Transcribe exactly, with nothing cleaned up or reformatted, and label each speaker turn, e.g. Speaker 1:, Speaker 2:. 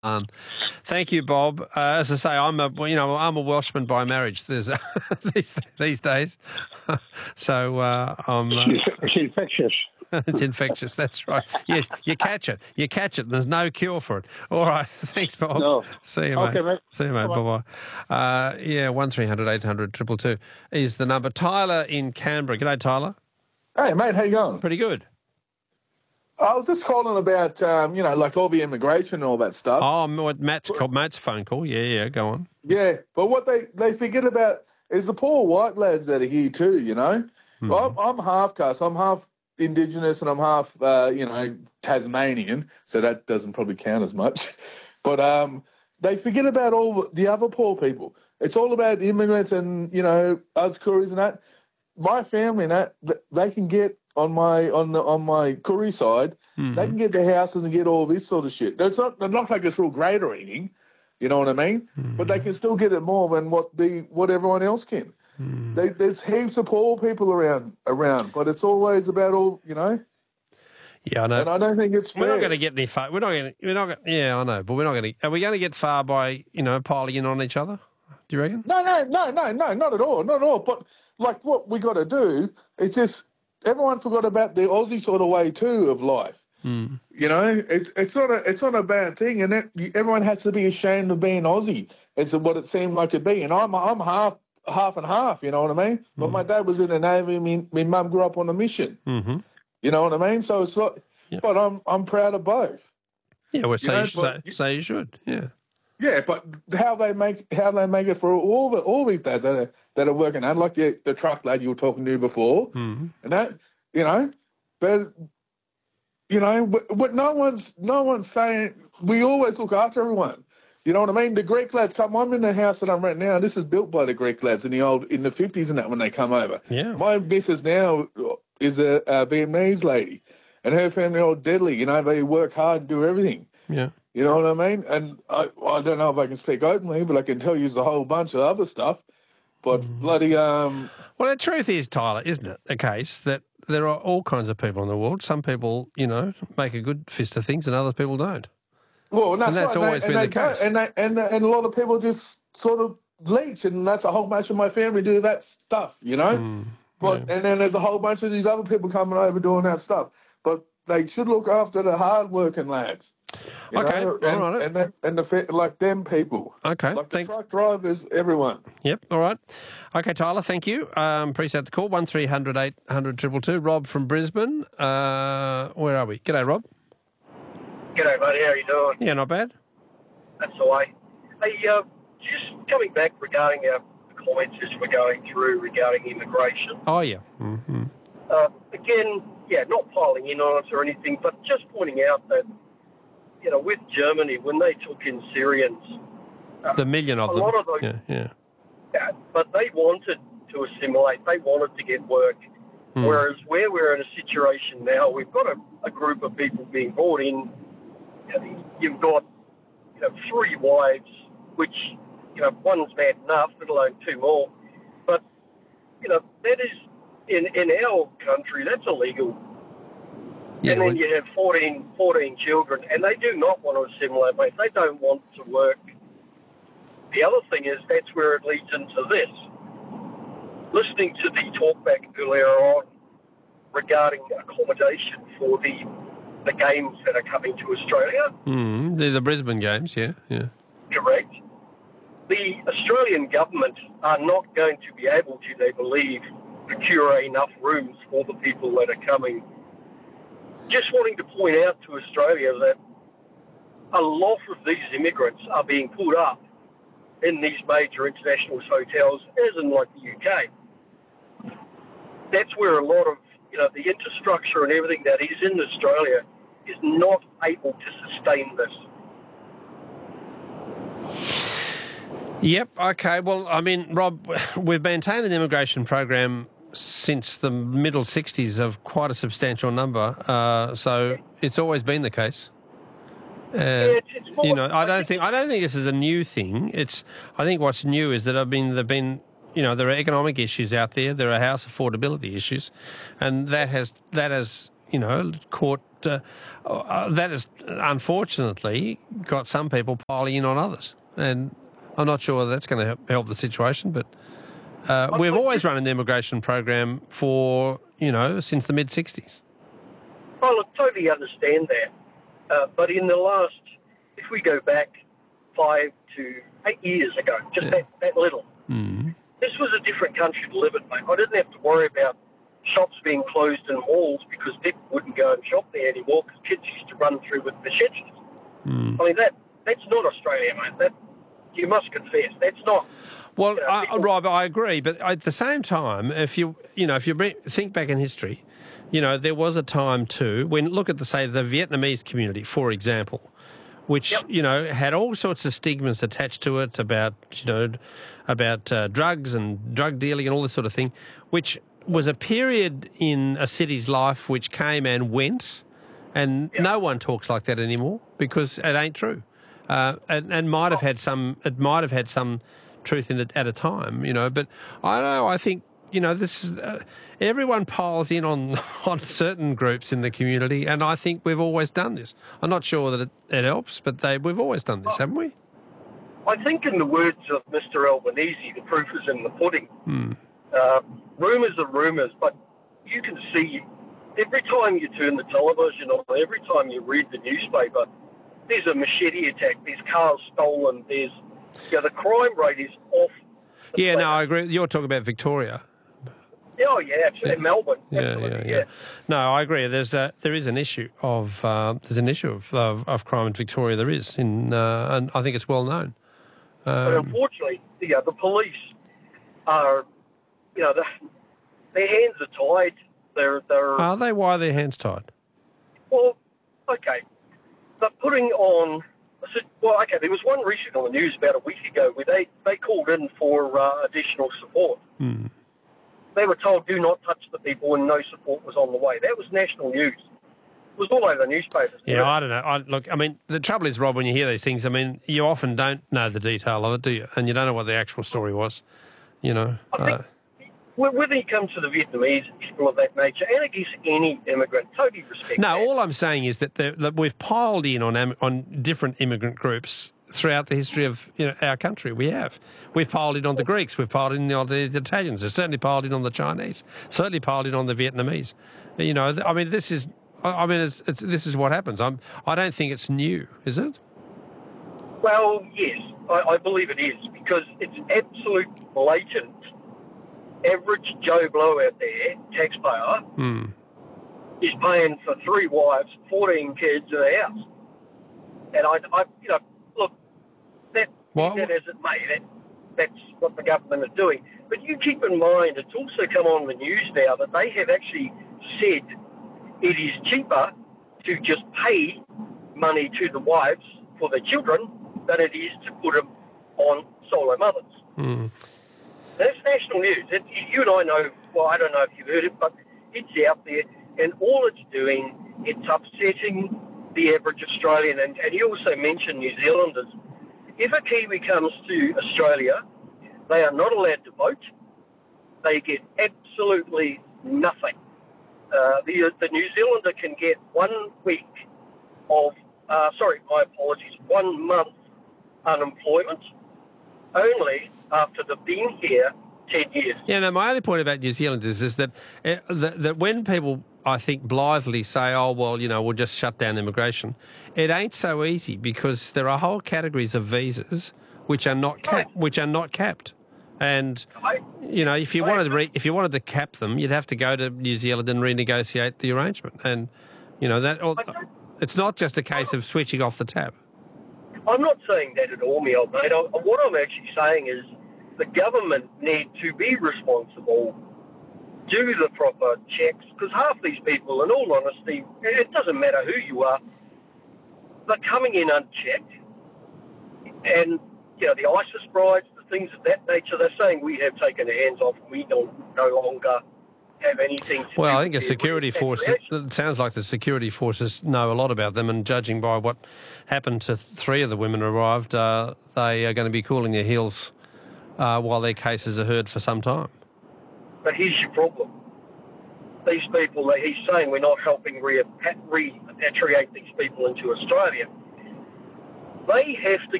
Speaker 1: Um, thank you, Bob. Uh, as I say, I'm a you know I'm a Welshman by marriage. There's these these days, so uh, I'm. Uh,
Speaker 2: It's infectious.
Speaker 1: It's infectious. That's right. Yes, you catch it. You catch it. There's no cure for it. All right. Thanks, Bob.
Speaker 2: No.
Speaker 1: See you, mate.
Speaker 2: Okay, mate.
Speaker 1: See you, mate. Bye bye. Uh, yeah, one three hundred eight hundred two two two is the number. Tyler in Canberra. G'day, Tyler.
Speaker 3: Hey, mate, how you going?
Speaker 1: Pretty good.
Speaker 3: I was just calling about, um, you know, like all the immigration and all that stuff.
Speaker 1: Oh, Matt's called, Matt's phone call. Yeah, yeah, go on.
Speaker 3: Yeah, but what they, they forget about is the poor white lads that are here too, you know.
Speaker 1: Mm.
Speaker 3: I'm, I'm half caste. I'm half Indigenous and I'm half, uh, you know, Tasmanian, so that doesn't probably count as much. But um, they forget about all the other poor people. It's all about immigrants and, you know, us Koreans and that. My family and that, they can get on my on the on my Koori side, mm-hmm. they can get their houses and get all this sort of shit. It's not not like it's real great or anything, you know what I mean? Mm-hmm. But they can still get it more than what the what everyone else can. Mm-hmm. They, there's heaps of poor people around around, but it's always about all, you know.
Speaker 1: Yeah, I know.
Speaker 3: And I don't think it's fair.
Speaker 1: We're not going to get any far. We're not going. We're not. Gonna, yeah, I know, but we're not going to. Are we going to get far by you know piling in on each other? Do you reckon?
Speaker 3: No, no, no, no, no, not at all, not at all. But like what we got to do is just. Everyone forgot about the Aussie sort of way too of life. Mm. You know, it's it's not a it's not a bad thing, and it, everyone has to be ashamed of being Aussie. It's what it seemed like it be, and I'm I'm half half and half. You know what I mean? Mm. But my dad was in the Navy. Me, my mum grew up on a mission.
Speaker 1: Mm-hmm.
Speaker 3: You know what I mean? So it's not. Yeah. But I'm I'm proud of both.
Speaker 1: Yeah, well, so
Speaker 3: you, know,
Speaker 1: you, but, so, so you should. Yeah.
Speaker 3: Yeah, but how they make how they make it for all the all these days that are that are working, and like the, the truck lad you were talking to before, mm-hmm. and that you know, but you know, what, what no one's no one's saying. We always look after everyone. You know what I mean? The Greek lads come. I'm in the house that I'm renting now. This is built by the Greek lads in the old in the fifties and that when they come over.
Speaker 1: Yeah.
Speaker 3: My missus now is a, a Vietnamese lady, and her family are all deadly. You know, they work hard and do everything.
Speaker 1: Yeah.
Speaker 3: You know what I mean? And I, I don't know if I can speak openly, but I can tell you a whole bunch of other stuff. But mm. bloody... Um,
Speaker 1: well, the truth is, Tyler, isn't it, the case that there are all kinds of people in the world. Some people, you know, make a good fist of things and other people don't.
Speaker 3: Well, and that's,
Speaker 1: and that's
Speaker 3: right.
Speaker 1: always
Speaker 3: and
Speaker 1: been
Speaker 3: they,
Speaker 1: the case.
Speaker 3: And, they, and, and a lot of people just sort of leech, and that's a whole bunch of my family do that stuff, you know? Mm. But yeah. And then there's a whole bunch of these other people coming over doing that stuff. But they should look after the hard-working lads. You
Speaker 1: okay,
Speaker 3: know, and,
Speaker 1: all right.
Speaker 3: And, the, and the like them people.
Speaker 1: Okay.
Speaker 3: Like the
Speaker 1: thank-
Speaker 3: truck drivers, everyone.
Speaker 1: Yep, all right. Okay, Tyler, thank you. Um, appreciate the call. one three hundred eight hundred two two two. Rob from Brisbane. Uh, where are we? G'day, Rob.
Speaker 4: G'day, buddy. How are you doing?
Speaker 1: Yeah, not bad.
Speaker 4: That's the way. Hey, uh, just coming back regarding our comments as we're going through regarding immigration.
Speaker 1: Oh, yeah. Mm-hmm.
Speaker 4: Uh, again, yeah, not piling in on it or anything, but just pointing out that, you know, with Germany, when they took in Syrians... Uh,
Speaker 1: the million of
Speaker 4: a
Speaker 1: them.
Speaker 4: Lot of those,
Speaker 1: yeah, yeah.
Speaker 4: yeah. But they wanted to assimilate. They wanted to get work. Mm. Whereas where we're in a situation now, we've got a, a group of people being brought in. You know, you've got, you know, three wives, which, you know, one's bad enough, let alone two more. But, you know, that is, in, in our country, that's illegal. Yeah, and then you have fourteen, fourteen children, and they do not want to assimilate, mate. They don't want to work. The other thing is that's where it leads into this. Listening to the talk back earlier on regarding accommodation for the the games that are coming to Australia.
Speaker 1: Mm, the, the Brisbane games, yeah, yeah.
Speaker 4: Correct. The Australian government are not going to be able to, they believe, procure enough rooms for the people that are coming. Just wanting to point out to Australia that a lot of these immigrants are being put up in these major international hotels, as in like the U K. That's where a lot of, you know, the infrastructure and everything that is in Australia is not able to sustain this.
Speaker 1: Yep, okay. Well, I mean, Rob, we've maintained an immigration program since the middle sixties of quite a substantial number, uh, so it's always been the case. Uh, yeah, it's, it's more, you know, I don't think I don't think this is a new thing. It's I think what's new is that I've been there've been you know there are economic issues out there, there are house affordability issues, and that has that has you know caught uh, uh, that has unfortunately got some people piling in on others, and I'm not sure that's going to help, help the situation. But uh, we've always run an immigration program for, you know, since the mid sixties.
Speaker 4: I look, totally understand that, uh, but in the last, if we go back five to eight years ago, just
Speaker 1: Yeah.
Speaker 4: that, that little,
Speaker 1: Mm.
Speaker 4: this was a different country to live in, mate. I didn't have to worry about shops being closed in malls because people wouldn't go and shop there anymore because kids used to run through with machetes.
Speaker 1: Mm.
Speaker 4: I mean, that that's not Australia, mate. That, you must confess, that's not.
Speaker 1: Well,
Speaker 4: you know,
Speaker 1: uh,
Speaker 4: people-
Speaker 1: Rob, I agree, but at the same time, if you you know if you bring, think back in history, you know there was a time too when look at the say the Vietnamese community, for example, which
Speaker 4: Yep.
Speaker 1: you know had all sorts of stigmas attached to it about you know about uh, drugs and drug dealing and all this sort of thing, which was a period in a city's life which came and went, and
Speaker 4: Yep.
Speaker 1: no one talks like that anymore because it ain't true, uh, and, and might have had some it might have had some truth in it at a time, you know. But I don't know. I think you know this is uh, everyone piles in on on certain groups in the community, and I think we've always done this. I'm not sure that it, it helps, but they we've always done this, haven't we?
Speaker 4: I think in the words of Mister Albanese, the proof is in the pudding.
Speaker 1: Hmm.
Speaker 4: Uh, rumours are rumours, but you can see every time you turn the television on, every time you read the newspaper, there's a machete attack, there's cars stolen, there's, you know, the crime rate is off. the
Speaker 1: Yeah, no,
Speaker 4: planet.
Speaker 1: I agree. You're talking about Victoria.
Speaker 4: Oh, yeah, absolutely.
Speaker 1: Yeah.
Speaker 4: Melbourne.
Speaker 1: Yeah,
Speaker 4: Absolutely,
Speaker 1: yeah, yeah. No, I agree. There's a, there is an issue of uh, there's an issue of, of of crime in Victoria. There is, in uh, and I think it's well known.
Speaker 4: But
Speaker 1: Um,
Speaker 4: unfortunately, you know, the police are, you know, the, their hands are tied. They're, they're
Speaker 1: are they? Why are their hands tied?
Speaker 4: well, okay. They're putting on, I said, well, okay, there was one recently on the news about a week ago where they, they called in for uh, additional support.
Speaker 1: Hmm.
Speaker 4: They were told, do not touch the people, and no support was on the way. That was national news. It was all over the newspapers.
Speaker 1: Yeah, I don't know. I, look, I mean, the trouble is, Rob, when you hear these things, I mean, you often don't know the detail of it, do you? And you don't know what the actual story was, you know.
Speaker 4: I think
Speaker 1: Uh,
Speaker 4: when when it comes to the Vietnamese and people of that nature, and I guess any immigrant, totally respect
Speaker 1: no,
Speaker 4: that.
Speaker 1: all I'm saying is that, the, that we've piled in on am- on different immigrant groups throughout the history of you know, our country. We have. We've piled in on the Greeks. We've piled in on the Italians. We've certainly piled in on the Chinese. Certainly piled in on the Vietnamese. You know, I mean, this is. I mean, it's, it's, this is what happens. I'm. I don't think it's new, is it?
Speaker 4: Well, yes, I, I believe it is, because it's absolute blatant. Average Joe Blow out there, taxpayer,
Speaker 1: Hmm.
Speaker 4: is paying for three wives, fourteen kids, and a house. And I, I you know, look, that,
Speaker 1: What-
Speaker 4: that as it may, that, that's what the government is doing. But you keep in mind, it's also come on the news now that they have actually said it is cheaper to just pay money to the wives for their children than it is to put them on solo mothers.
Speaker 1: Hmm.
Speaker 4: That's national news. It, you and I know, well, I don't know if you've heard it, but it's out there. And all it's doing, it's upsetting the average Australian. And, and you also mentioned New Zealanders. If a Kiwi comes to Australia, they are not allowed to vote. They get absolutely nothing. Uh, the, the New Zealander can get one week of, uh, sorry, my apologies, one month unemployment only after they've been here ten years.
Speaker 1: Yeah, no, my only point about New Zealand is, is that, uh, that that when people, I think, blithely say, oh, well, you know, we'll just shut down immigration, it ain't so easy because there are whole categories of visas which are not capped, which are not capped. And,
Speaker 4: I,
Speaker 1: you know, if you wanted to re- if you wanted to cap them, you'd have to go to New Zealand and renegotiate the arrangement. And, you know, that it's not just a case of switching off the tap.
Speaker 4: I'm not saying that at all, me old mate. I, what I'm actually saying is the government need to be responsible, do the proper checks, because half these people, in all honesty, it doesn't matter who you are, they're coming in unchecked. And, you know, the ISIS brides, the things of that nature, they're saying we have taken our hands off, we don't no longer have anything to
Speaker 1: Well,
Speaker 4: do
Speaker 1: I think a
Speaker 4: with
Speaker 1: security
Speaker 4: their
Speaker 1: force,
Speaker 4: reaction.
Speaker 1: it sounds like the security forces know a lot about them, and judging by what happened to three of the women who arrived, uh, they are going to be cooling their heels uh, while their cases are heard for some time.
Speaker 4: But here's your problem. these people, that he's saying we're not helping re- repatriate these people into Australia. They have to